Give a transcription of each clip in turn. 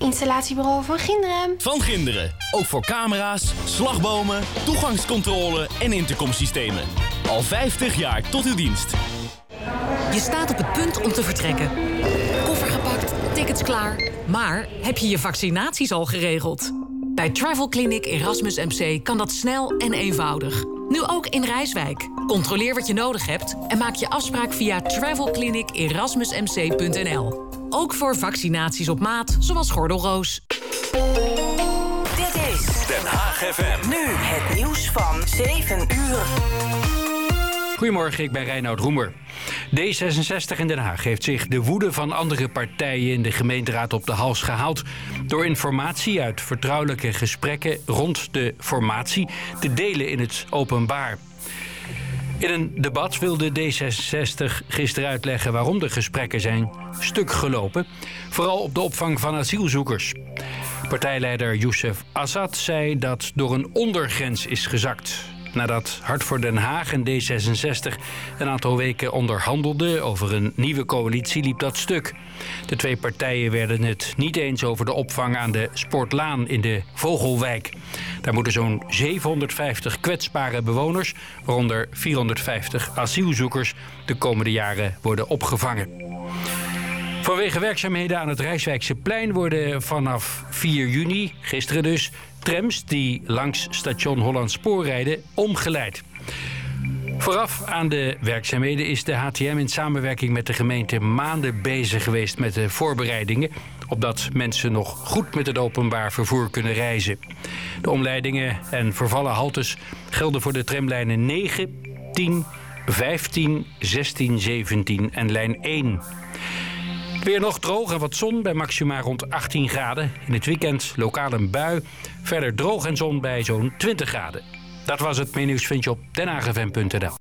Installatiebureau Van Ginderen. Van Ginderen. Ook voor camera's, slagbomen, toegangscontrole en intercomsystemen. Al 50 jaar tot uw dienst. Je staat op het punt om te vertrekken. Koffer gepakt, tickets klaar. Maar heb je je vaccinaties al geregeld? Bij Travel Clinic Erasmus MC kan dat snel en eenvoudig. Nu ook in Rijswijk. Controleer wat je nodig hebt en maak je afspraak via travelclinicerasmusmc.nl. Ook voor vaccinaties op maat, zoals gordelroos. Dit is Den Haag FM. nu het nieuws van 7 uur. Goedemorgen, ik ben Reinoud Roemer. D66 in Den Haag heeft zich de woede van andere partijen in de gemeenteraad op de hals gehaald door informatie uit vertrouwelijke gesprekken rond de formatie te delen in het openbaar. In een debat wilde D66 gisteren uitleggen waarom de gesprekken zijn stuk gelopen, vooral op de opvang van asielzoekers. Partijleider Youssef Assad zei dat door een ondergrens is gezakt. Nadat Hart voor Den Haag en D66 een aantal weken onderhandelden over een nieuwe coalitie, liep dat stuk. De twee partijen werden het niet eens over de opvang aan de Sportlaan in de Vogelwijk. Daar moeten zo'n 750 kwetsbare bewoners, waaronder 450 asielzoekers, de komende jaren worden opgevangen. Vanwege werkzaamheden aan het Rijswijkse-plein worden vanaf 4 juni, gisteren dus, trams die langs station Holland Spoor rijden omgeleid. Vooraf aan de werkzaamheden is de HTM in samenwerking met de gemeente maanden bezig geweest met de voorbereidingen, opdat mensen nog goed met het openbaar vervoer kunnen reizen. De omleidingen en vervallen haltes gelden voor de tramlijnen 9, 10, 15, 16, 17 en lijn 1. Weer nog droog en wat zon bij maxima rond 18 graden. In het weekend lokaal een bui. Verder droog en zon bij zo'n 20 graden. Dat was het menus, vind je op denhagefm.nl.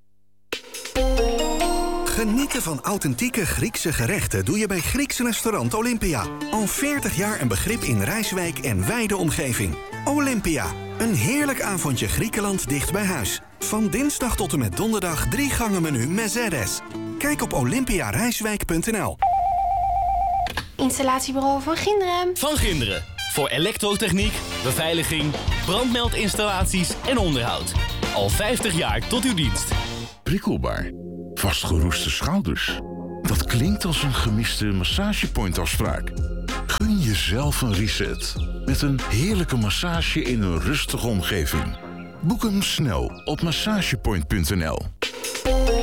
Genieten van authentieke Griekse gerechten doe je bij Grieks restaurant Olympia. Al 40 jaar een begrip in Rijswijk en wijde omgeving. Olympia, een heerlijk avondje Griekenland dicht bij huis. Van dinsdag tot en met donderdag 3 gangen menu Mercedes. Kijk op olympiarijswijk.nl. Installatiebureau Van Ginderen. Van Ginderen. Voor elektrotechniek, beveiliging, brandmeldinstallaties en onderhoud. Al 50 jaar tot uw dienst. Prikkelbaar. Vastgeroeste schouders. Dat klinkt als een gemiste massagepointafspraak. Gun jezelf een reset. Met een heerlijke massage in een rustige omgeving. Boek hem snel op massagepoint.nl.